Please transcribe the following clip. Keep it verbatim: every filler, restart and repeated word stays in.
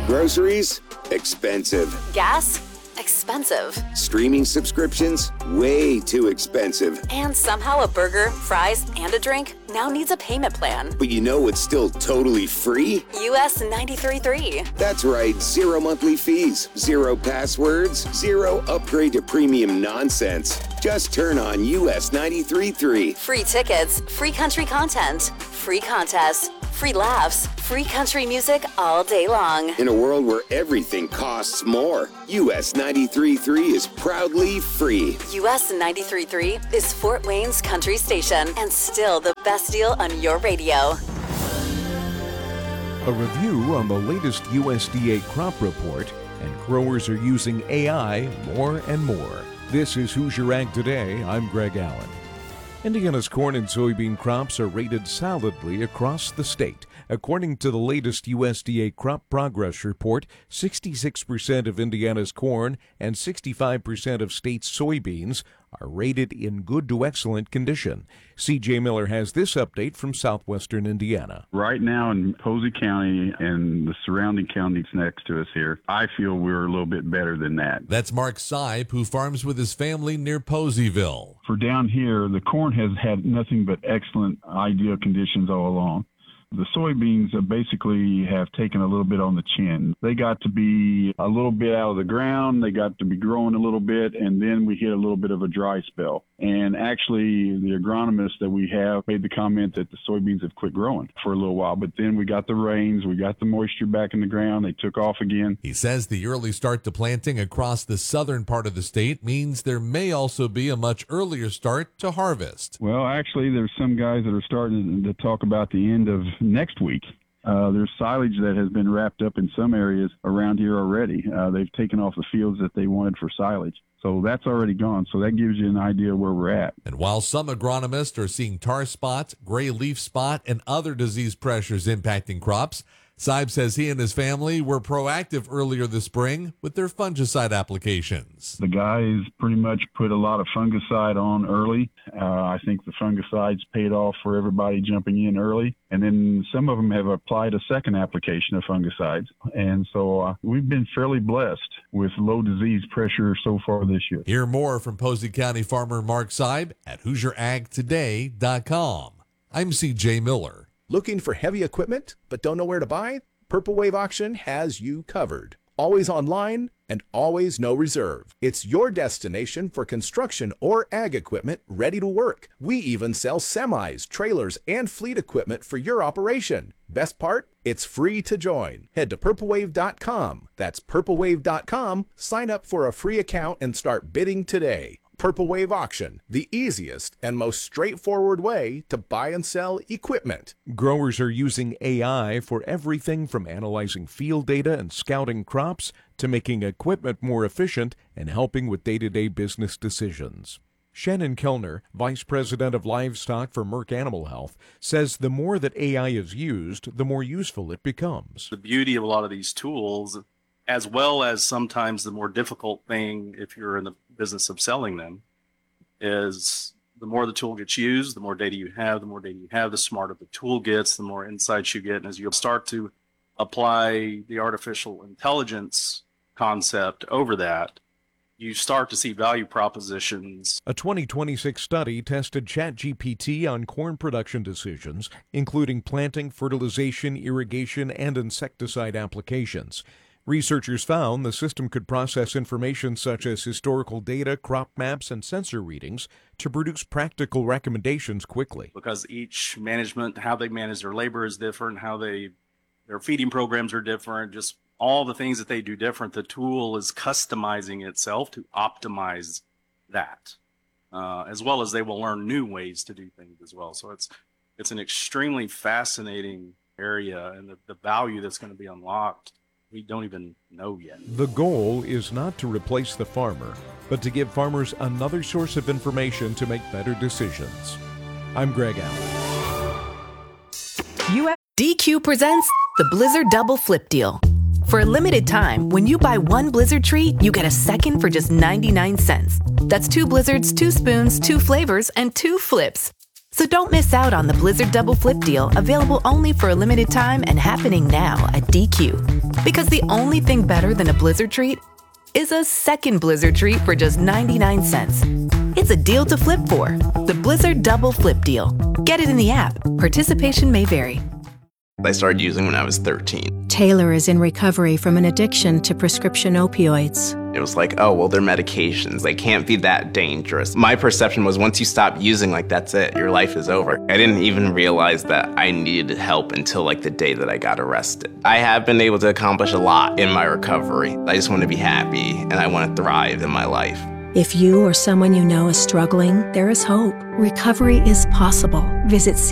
Groceries? Expensive. Gas? Expensive. Streaming subscriptions? Way too expensive. And somehow a burger, fries, and a drink now needs a payment plan. But you know what's still totally free? U S ninety-three point three. That's right, zero monthly fees, zero passwords, zero upgrade to premium nonsense. Just turn on U S ninety-three point three. Free tickets, free country content, free contests, free laughs, free country music all day long. In a world where everything costs more, U S ninety-three point three is proudly free. U S ninety-three point three is Fort Wayne's country station and still the best deal on your radio. A review on the latest U S D A crop report, and growers are using A I more and more. This is Hoosier Ag Today. I'm Greg Allen. Indiana's corn and soybean crops are rated solidly across the state. According to the latest U S D A crop progress report, sixty-six percent of Indiana's corn and sixty-five percent of state's soybeans are rated in good to excellent condition. C J Miller has this update from southwestern Indiana. Right now in Posey County and the surrounding counties next to us here, I feel we're a little bit better than that. That's Mark Seib, who farms with his family near Poseyville. For down here, the corn has had nothing but excellent, ideal conditions all along. The soybeans uh, basically have taken a little bit on the chin. They got to be a little bit out of the ground. They got to be growing a little bit, and then we hit a little bit of a dry spell. And actually, the agronomist that we have made the comment that the soybeans have quit growing for a little while. But then we got the rains, we got the moisture back in the ground. They took off again. He says the early start to planting across the southern part of the state means there may also be a much earlier start to harvest. Well, actually, there's some guys that are starting to talk about the end of next week. Uh, there's silage that has been wrapped up in some areas around here already. Uh, they've taken off the fields that they wanted for silage. So that's already gone. So that gives you an idea where we're at. And while some agronomists are seeing tar spots, gray leaf spot, and other disease pressures impacting crops, Seib says he and his family were proactive earlier this spring with their fungicide applications. The guys pretty much put a lot of fungicide on early. Uh, I think the fungicides paid off for everybody jumping in early. And then some of them have applied a second application of fungicides. And so uh, we've been fairly blessed with low disease pressure so far this year. Hear more from Posey County farmer Mark Seib at Hoosier Ag Today dot com. I'm C J Miller. Looking for heavy equipment but don't know where to buy? Purple Wave Auction has you covered. Always online and always no reserve. It's your destination for construction or ag equipment ready to work. We even sell semis, trailers, and fleet equipment for your operation. Best part? It's free to join. Head to purple wave dot com. That's purple wave dot com. Sign up for a free account and start bidding today. Purple Wave Auction, the easiest and most straightforward way to buy and sell equipment. Growers are using A I for everything from analyzing field data and scouting crops to making equipment more efficient and helping with day-to-day business decisions. Shannon Kellner, Vice President of Livestock for Merck Animal Health, says the more that A I is used, the more useful it becomes. The beauty of a lot of these tools, as well as sometimes the more difficult thing if you're in the business of selling them, is the more the tool gets used, the more data you have, the more data you have, the smarter the tool gets, the more insights you get. And as you start to apply the artificial intelligence concept over that, you start to see value propositions. A twenty twenty-six study tested ChatGPT on corn production decisions, including planting, fertilization, irrigation, and insecticide applications. Researchers found the system could process information such as historical data, crop maps, and sensor readings to produce practical recommendations quickly. Because each management, how they manage their labor is different, how they, their feeding programs are different, just all the things that they do different. The tool is customizing itself to optimize that, uh, as well as they will learn new ways to do things as well. So it's it's an extremely fascinating area, and the, the value that's going to be unlocked, we don't even know yet. The goal is not to replace the farmer, but to give farmers another source of information to make better decisions. I'm Greg Allen. U S D Q presents the Blizzard Double Flip Deal. For a limited time, when you buy one Blizzard treat, you get a second for just ninety-nine cents. That's two Blizzards, two spoons, two flavors, and two flips. So don't miss out on the Blizzard Double Flip deal, available only for a limited time and happening now at D Q. Because the only thing better than a Blizzard treat is a second Blizzard treat for just ninety-nine cents. It's a deal to flip for. The Blizzard Double Flip deal. Get it in the app. Participation may vary. I started using when I was thirteen. Taylor is in recovery from an addiction to prescription opioids. It was like, oh, well, they're medications. They can't be that dangerous. My perception was once you stop using, like, that's it. Your life is over. I didn't even realize that I needed help until, like, the day that I got arrested. I have been able to accomplish a lot in my recovery. I just want to be happy, and I want to thrive in my life. If you or someone you know is struggling, there is hope. Recovery is possible. Visit